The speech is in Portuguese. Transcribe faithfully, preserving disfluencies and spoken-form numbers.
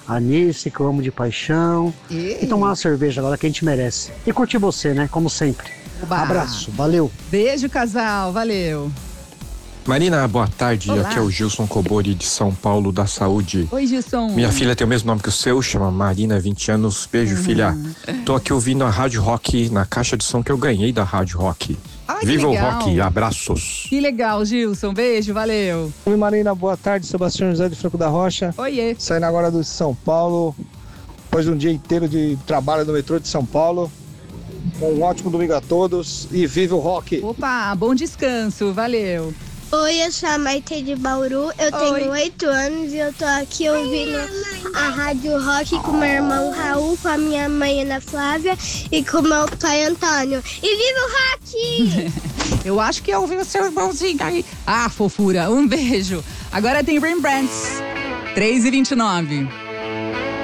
a Nice, que eu amo de paixão. Ei. E tomar uma cerveja agora que a gente merece. E curtir você, né? Como sempre. Oba. Abraço, valeu. Beijo, casal, valeu. Marina, boa tarde. Olá. Aqui é o Gilson Cobori de São Paulo da Saúde. Oi, Gilson. Minha filha tem o mesmo nome que o seu, chama Marina, vinte anos. Beijo, Uhum. filha. Tô aqui ouvindo a Rádio Rock na caixa de som que eu ganhei da Rádio Rock. Ai, que Viva o legal. rock, abraços. Que legal, Gilson. Beijo, valeu. Oi, Marina, boa tarde. Sebastião José de Franco da Rocha. Oiê. Saindo agora do São Paulo, depois de um dia inteiro de trabalho no metrô de São Paulo. Um ótimo domingo a todos e viva o rock! Opa, bom descanso, valeu. Oi, eu sou a Maite de Bauru, eu tenho oito anos e eu tô aqui ouvindo a Rádio Rock com meu irmão Raul, com a minha mãe Ana Flávia e com meu pai Antônio. E viva o rock! Eu acho que eu ouvi o seu irmãozinho aí. Ah, fofura, um beijo. Agora tem Rembrandts, três e vinte e nove.